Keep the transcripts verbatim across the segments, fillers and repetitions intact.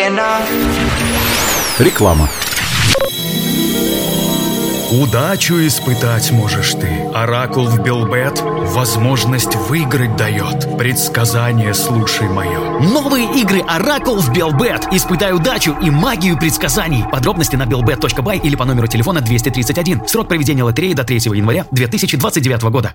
Реклама. Удачу испытать можешь ты. Оракул в Белбет возможность выиграть дает. Предсказание слушай мое. Новые игры Оракул в Белбет. Испытай удачу и магию предсказаний. Подробности на белбет точка бай или по номеру телефона двести тридцать один. Срок проведения лотереи до третьего января две тысячи двадцать девятого года.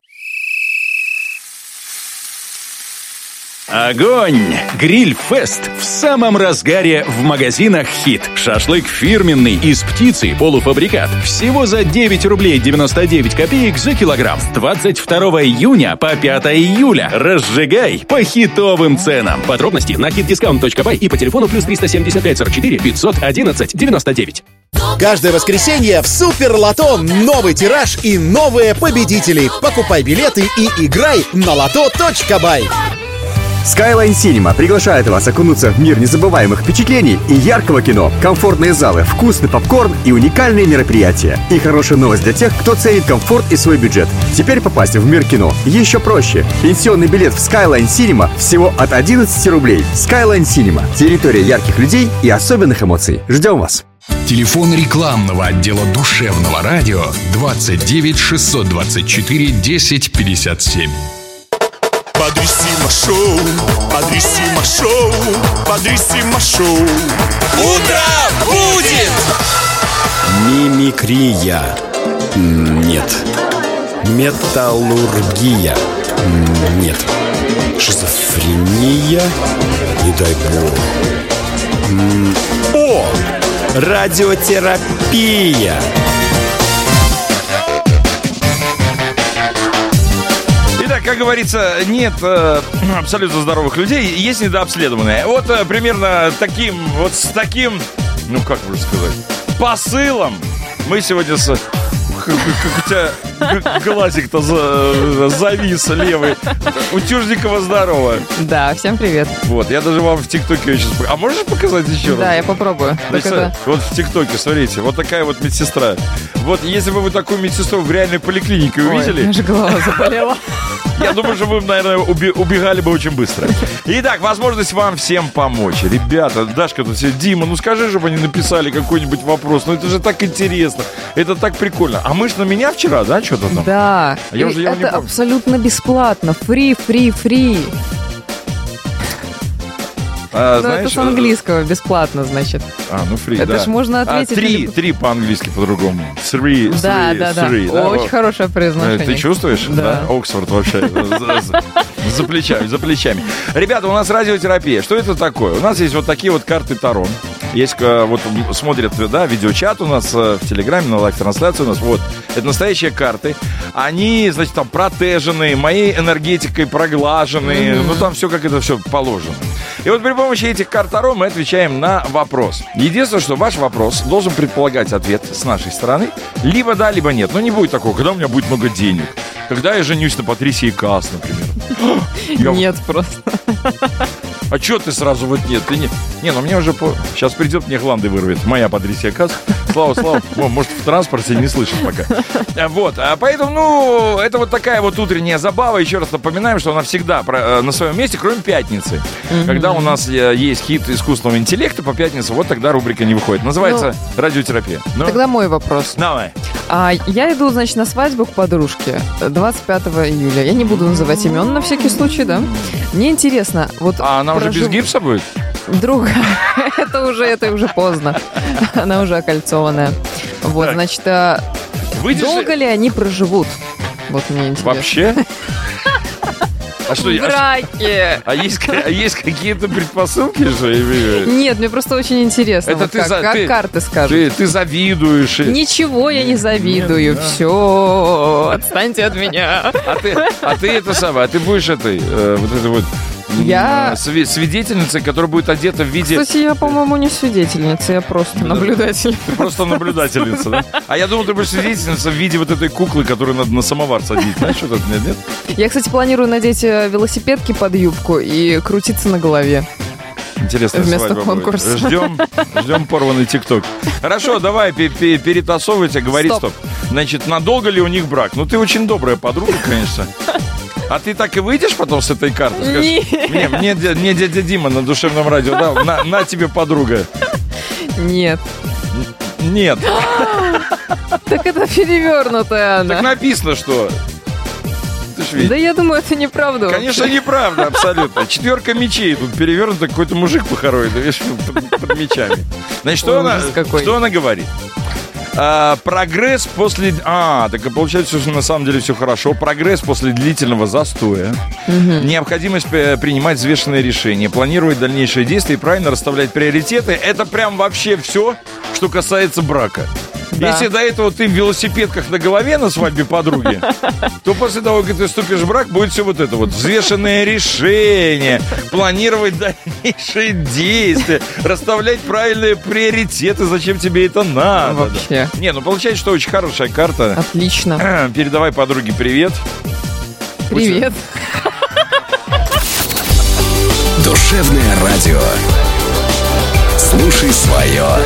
Огонь! Гриль-фест в самом разгаре в магазинах «Хит». Шашлык фирменный из птицы, полуфабрикат. Всего за девять рублей девяносто девять копеек за килограмм. С двадцать второго июня по пятого июля. Разжигай по хитовым ценам. Подробности на хит дискаунт точка бай и по телефону плюс триста семьдесят пять сорок четыре пятьсот одиннадцать девяносто девять. Каждое воскресенье в Супер Лото новый тираж и новые победители. Покупай билеты и играй на лото точка бай. Skyline Cinema приглашает вас окунуться в мир незабываемых впечатлений и яркого кино, комфортные залы, вкусный попкорн и уникальные мероприятия. И хорошая новость для тех, кто ценит комфорт и свой бюджет. Теперь попасть в мир кино еще проще. Пенсионный билет в Skyline Cinema всего от одиннадцати рублей. Skyline Cinema. Территория ярких людей и особенных эмоций. Ждем вас. Телефон рекламного отдела душевного радио двадцать девять шестьсот двадцать четыре десять пятьдесят семь. Бодрисимо шоу, Бодрисимо шоу, Бодрисимо шоу. Утро будет! Мимикрия. Нет. Металлургия. Нет. Шизофрения. Не дай бог. О! Радиотерапия. Как говорится, нет э, абсолютно здоровых людей, есть недообследованные. Вот э, примерно таким, вот с таким, ну как можно сказать, посылом мы сегодня с... Как у тебя глазик-то за, завис левый. У Тюжникова здорово. Да, всем привет. Вот, я даже вам в ТикТоке сейчас... А можешь показать еще раз? Да, я попробую. Значит, это... Вот в ТикТоке, смотрите, вот такая вот медсестра. Вот если бы вы такую медсестру в реальной поликлинике увидели... Ой, у меня же голова заболела. Я думаю, что вы, наверное, уби- убегали бы очень быстро. Итак, возможность вам всем помочь. Ребята, Дашка тут все, Дима, ну скажи, чтобы они написали какой-нибудь вопрос. Ну это же так интересно, это так прикольно. А мы ж на меня вчера, да, что-то там? Да, а я уже, я это абсолютно бесплатно. Фри, фри, фри. А, ну, знаешь, это с английского, бесплатно, значит. А, ну фри, это да. ж можно ответить. А, три, или... три по-английски по-другому. Three, да, three, да, да, three, да. да. Очень хорошее произношение. Ты чувствуешь? Да. Да? Оксфорд вообще. За плечами, за плечами. Ребята, у нас радиотерапия. Что это такое? У нас есть вот такие вот карты Таро. Есть, вот смотрят, да, видеочат у нас в Телеграме, на лайв-трансляции у нас. Вот, это настоящие карты. Они, значит, там протеженные, моей энергетикой проглаженные. Mm-hmm. Ну, там все как это все положено. И вот при помощи этих карт Таро мы отвечаем на вопрос. Единственное, что ваш вопрос должен предполагать ответ с нашей стороны. Либо да, либо нет. Но не будет такого, когда у меня будет много денег. Когда я женюсь на Патрисии Каас, например. Я... Нет, просто. А чё ты сразу вот нет? Ты не... не, ну мне уже по... сейчас придет, мне гланды вырвет. Моя Патрисия Каас. Слава, слава. О, может, в транспорте не слышит пока. Вот. А поэтому, ну, это вот такая вот утренняя забава. Еще раз напоминаем, что она всегда про... на своем месте, кроме пятницы. Mm-hmm. Когда у нас есть хит искусственного интеллекта по пятнице, вот тогда рубрика не выходит. Называется ну, радиотерапия. Ну? Тогда мой вопрос. Давай. А, я иду, значит, на свадьбу к подружке двадцать пятого июля. Я не буду называть имен на всякий случай, да? Мне интересно, вот... А она прожив... уже без гипса будет? Друга. это уже, это уже поздно. Она уже окольцованная. Вот, так. Значит, а... долго ли они проживут? Вот мне интересно. Вообще? А что, в браке. А, а, есть, а есть какие-то предпосылки же? Нет, мне просто очень интересно. Это вот ты как, за, как ты, карты скажут. Ты, ты завидуешь. Ничего я не завидую. Нет, да. Все, отстаньте от меня. А ты, а ты это самое, а ты будешь этой, э, вот это вот... Я... свидетельница, которая будет одета в виде... Кстати, я, по-моему, не свидетельница, я просто наблюдатель. Ты просто наблюдательница, да? А я думал, ты будешь свидетельница в виде вот этой куклы, которую надо на самовар садить. Знаешь, что тут нет, нет? Я, кстати, планирую надеть велосипедки под юбку и крутиться на голове. Интересная вместо свадьба конкурса. Будет. Ждем, ждем порванный ТикТок. Хорошо, давай, перетасовывайте, говори стоп. стоп. Значит, надолго ли у них брак? Ну, ты очень добрая подруга, конечно. А ты так и выйдешь потом с этой карты? Скажешь, Нет. мне, мне, дя- мне дядя Дима на душевном радио дал. На, на тебе, подруга. Нет. Нет. Так это перевернутая она. Так написано, что... Ты ж видишь. Да я думаю, это неправда. Конечно, вообще. неправда, абсолютно. Четверка мечей. Тут перевернутый какой-то мужик похоронен, видишь, под, под мечами. Значит, что она, Ужас какой. что она говорит? А, прогресс после... А, так и получается, что на самом деле все хорошо. Прогресс после длительного застоя. Мгм. Необходимость э, принимать взвешенные решения, планировать дальнейшие действия и правильно расставлять приоритеты. Это прям вообще все, что касается брака. Да. Если до этого ты в велосипедках на голове на свадьбе подруги, то после того, как ты вступишь в брак, будет все вот это вот. Взвешенные решения, планировать дальнейшие действия, расставлять правильные приоритеты, зачем тебе это надо. Вообще. Не, ну получается, что очень хорошая карта. Отлично. Передавай подруге привет. Привет. Душевное радио. Слушай свое.